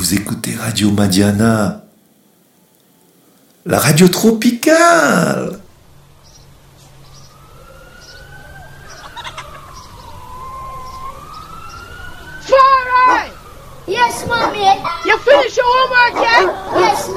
Vous écoutez Radio Madiana, la radio tropicale. Yes, mommy. You finish your homework yet? Yes,